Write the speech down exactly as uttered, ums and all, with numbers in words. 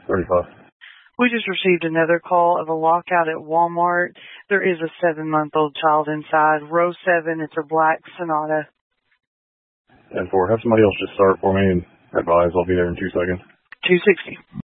thirty-five. We just received another call of a lockout at Walmart. There is a seven-month-old child inside. Row seven, it's a black Sonata. ten four, have somebody else just start for me and advise. I'll be there in two seconds. two sixty.